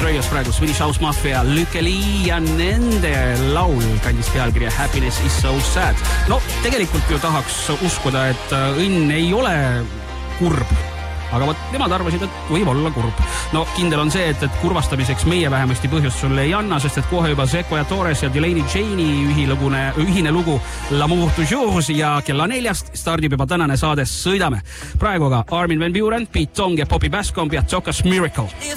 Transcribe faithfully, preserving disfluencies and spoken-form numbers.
Radios praegu Swedish House Mafia, Lykeli ja nende laul kandis pealkirja Happiness is so sad. No tegelikult ju tahaks uskuda, et õnn ei ole kurb. Aga võt, nemad arvasid, et võib olla kurb. No kindel on see, et, et kurvastamiseks meie vähemasti põhjust sulle ei anna, sest et kohe juba Zeko ja Torres ja Delaney Jane'i ühilugune, ühine lugu L'amour toujours ja kella neljast stardib juba tänane saade Sõidame. Praegu aga Armin van Buuren, Pete Tong ja Bobby Bascomb ja Tokas Miracle.